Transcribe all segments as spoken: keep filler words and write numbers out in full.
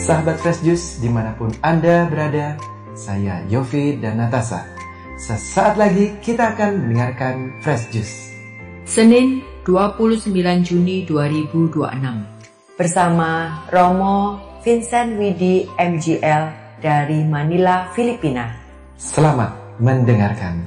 Sahabat Fresh Juice dimanapun Anda berada, saya Yofi dan Natasha. Sesaat lagi kita akan mendengarkan Fresh Juice. Senin dua puluh sembilan Juni dua ribu dua puluh enam bersama Romo Vincent Widi M G L dari Manila, Filipina. Selamat mendengarkan.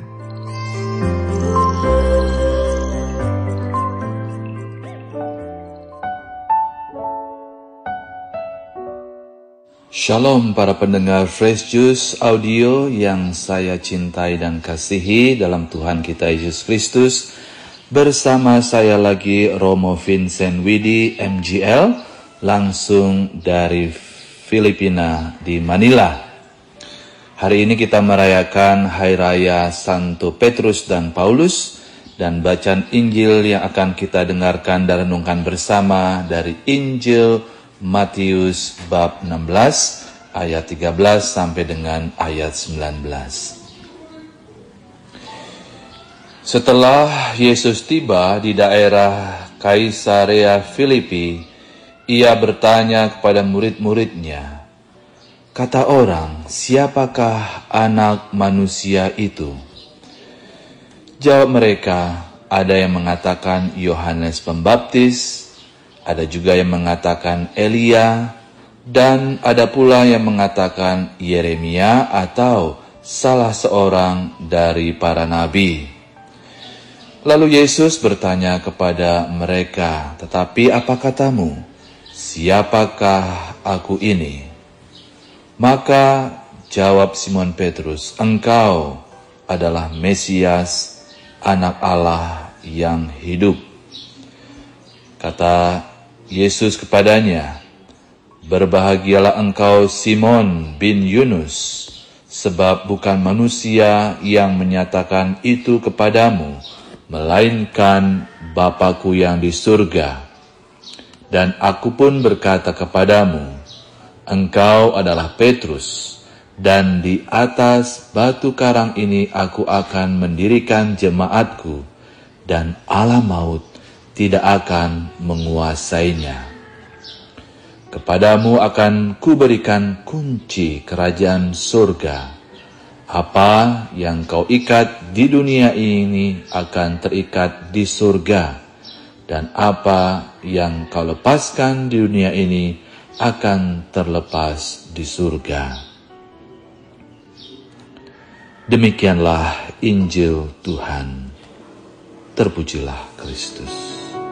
Shalom para pendengar Fresh Juice Audio yang saya cintai dan kasihi dalam Tuhan kita Yesus Kristus. Bersama saya lagi Romo Vincent Widi M G L langsung dari Filipina di Manila. Hari ini kita merayakan Hari Raya Santo Petrus dan Paulus, dan bacaan Injil yang akan kita dengarkan dan renungkan bersama dari Injil Matius bab enam belas ayat tiga belas sampai dengan ayat sembilan belas. Setelah Yesus tiba di daerah Kaisarea Filipi, ia bertanya kepada murid-muridnya, "Kata orang, siapakah anak manusia itu?" Jawab mereka, "Ada yang mengatakan Yohanes Pembaptis, ada juga yang mengatakan Elia, dan ada pula yang mengatakan Yeremia atau salah seorang dari para nabi." Lalu Yesus bertanya kepada mereka, "Tetapi apa katamu? Siapakah aku ini?" Maka jawab Simon Petrus, "Engkau adalah Mesias, Anak Allah yang hidup." Kata Yesus kepadanya, "Berbahagialah engkau Simon bin Yunus, sebab bukan manusia yang menyatakan itu kepadamu, melainkan Bapa-Ku yang di surga. Dan aku pun berkata kepadamu, engkau adalah Petrus, dan di atas batu karang ini aku akan mendirikan jemaatku, dan alam maut tidak akan menguasainya. Kepadamu akan kuberikan kunci kerajaan surga. Apa yang kau ikat di dunia ini akan terikat di surga, dan apa yang kau lepaskan di dunia ini akan terlepas di surga." Demikianlah Injil Tuhan. Terpujilah Kristus.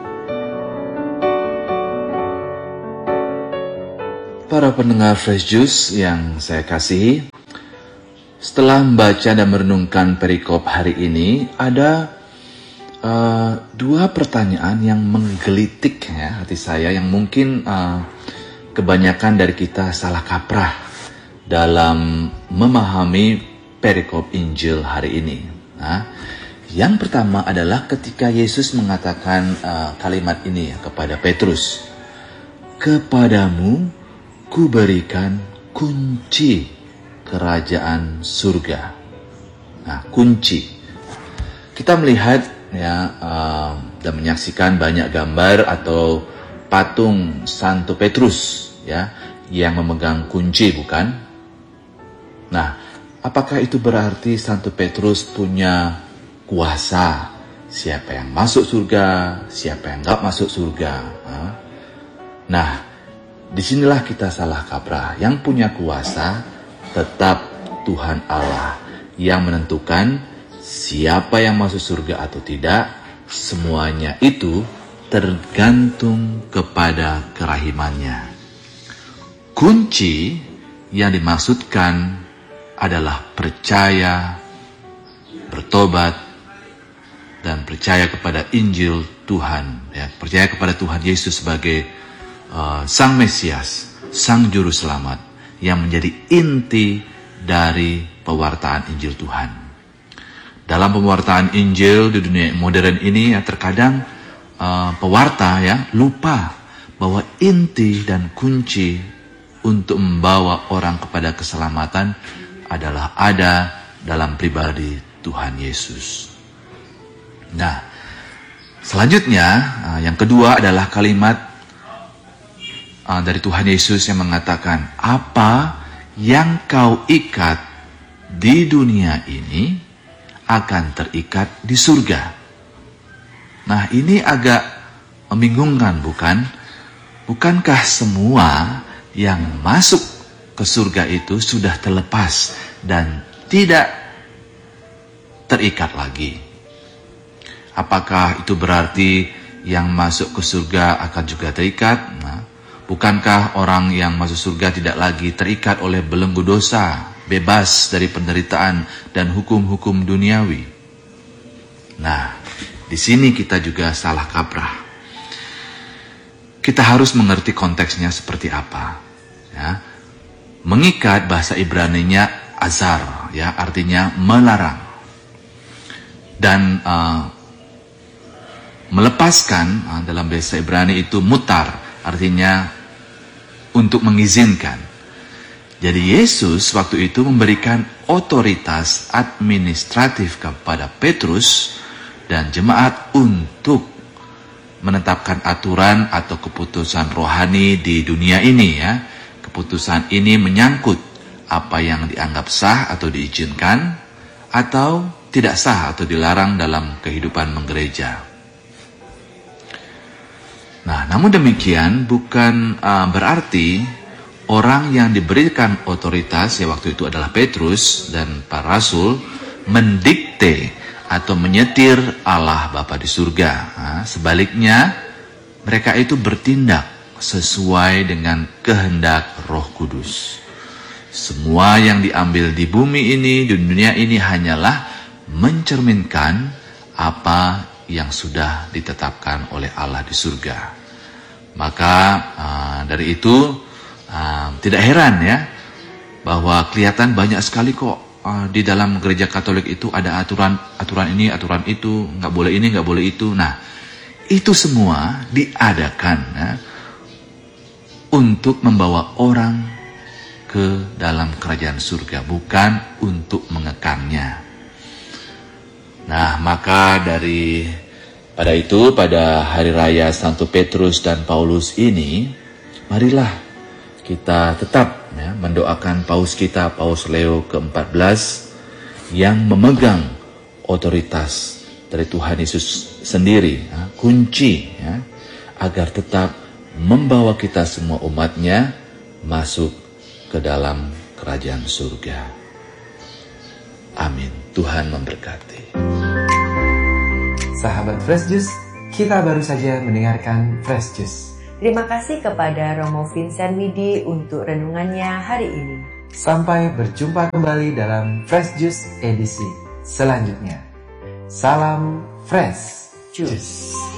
Para pendengar Fresh Juice yang saya kasihi, setelah membaca dan merenungkan perikop hari ini, ada uh, dua pertanyaan yang menggelitik ya, hati saya, yang mungkin uh, kebanyakan dari kita salah kaprah dalam memahami perikop Injil hari ini. Nah, yang pertama adalah ketika Yesus mengatakan uh, kalimat ini ya, kepada Petrus, "Kepadamu ku berikan kunci kerajaan surga." Nah, kunci. Kita melihat ya uh, dan menyaksikan banyak gambar atau patung Santo Petrus ya yang memegang kunci, bukan? Nah, apakah itu berarti Santo Petrus punya kuasa? Siapa yang masuk surga, siapa yang enggak masuk surga? Nah, disinilah kita salah kaprah. Yang punya kuasa tetap Tuhan Allah, yang menentukan siapa yang masuk surga atau tidak. Semuanya itu tergantung kepada kerahimannya. Kunci yang dimaksudkan adalah percaya, bertobat, dan percaya kepada Injil Tuhan. Ya, percaya kepada Tuhan Yesus sebagai Uh, Sang Mesias, Sang Juru Selamat, yang menjadi inti dari pewartaan Injil Tuhan. Dalam pewartaan Injil di dunia modern ini ya, terkadang uh, pewarta ya lupa bahwa inti dan kunci untuk membawa orang kepada keselamatan adalah ada dalam pribadi Tuhan Yesus. Nah, selanjutnya uh, yang kedua adalah kalimat uh, dari Tuhan Yesus yang mengatakan, apa yang kau ikat di dunia ini akan terikat di surga. Nah, ini agak membingungkan, bukan? Bukankah semua yang masuk ke surga itu sudah terlepas dan tidak terikat lagi? Apakah itu berarti yang masuk ke surga akan juga terikat? Nah, bukankah orang yang masuk surga tidak lagi terikat oleh belenggu dosa, bebas dari penderitaan dan hukum-hukum duniawi? Nah, di sini kita juga salah kaprah. Kita harus mengerti konteksnya seperti apa. Ya. Mengikat bahasa Ibrani-nya azar, ya, artinya melarang. Dan uh, melepaskan uh, dalam bahasa Ibrani itu mutar, artinya untuk mengizinkan. Jadi Yesus waktu itu memberikan otoritas administratif kepada Petrus dan jemaat untuk menetapkan aturan atau keputusan rohani di dunia ini, ya. Keputusan ini menyangkut apa yang dianggap sah atau diizinkan atau tidak sah atau dilarang dalam kehidupan menggereja. Nah, namun demikian bukan uh, berarti orang yang diberikan otoritas, ya waktu itu adalah Petrus dan para rasul, mendikte atau menyetir Allah Bapa di surga. Nah, sebaliknya, mereka itu bertindak sesuai dengan kehendak Roh Kudus. Semua yang diambil di bumi ini, di dunia ini hanyalah mencerminkan apa yang sudah ditetapkan oleh Allah di surga. Maka uh, dari itu uh, tidak heran ya bahwa kelihatan banyak sekali kok uh, di dalam gereja Katolik itu ada aturan aturan ini, aturan itu, nggak boleh ini, nggak boleh itu. Nah, itu semua diadakan ya, untuk membawa orang ke dalam kerajaan surga, bukan untuk mengekangnya. Nah, maka dari pada itu, pada hari raya Santo Petrus dan Paulus ini, marilah kita tetap ya, mendoakan Paus kita, Paus Leo keempat belas, yang memegang otoritas dari Tuhan Yesus sendiri, ya, kunci ya, agar tetap membawa kita semua umatnya masuk ke dalam kerajaan surga. Amin. Tuhan memberkati. Sahabat Fresh Juice, kita baru saja mendengarkan Fresh Juice. Terima kasih kepada Romo Vincent Widi untuk renungannya hari ini. Sampai berjumpa kembali dalam Fresh Juice edisi selanjutnya. Salam Fresh Juice.